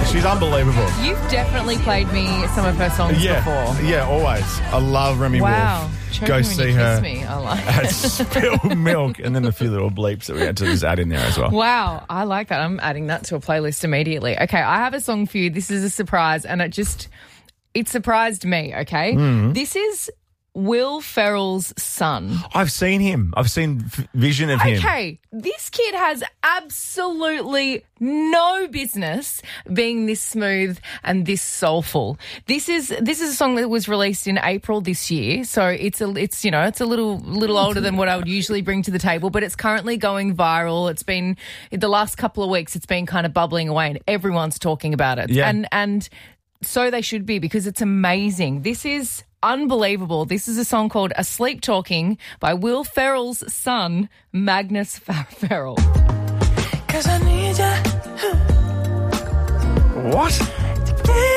She's unbelievable. You've definitely played me some of her songs before. Yeah, always. I love Remy Wow. Wolf. Choking Go when see you her kiss me. I like at it. Spilled Milk, and then a few little bleeps that we had to just add in there as well. Wow, I like that. I'm adding that to a playlist immediately. Okay, I have a song for you. This is a surprise, and it surprised me, okay? This is Will Ferrell's son. I've seen him. I've seen vision of him. Okay, this kid has absolutely no business being this smooth and this soulful. This is a song that was released in April this year, so it's a little older than what I would usually bring to the table, but it's currently going viral. It's been the last couple of weeks. It's been kind of bubbling away, and everyone's talking about it. Yeah. And so they should be, because it's amazing. This is unbelievable. This is a song called Asleep Talking by Will Ferrell's son, Magnus Ferrell. 'Cause I need you. What?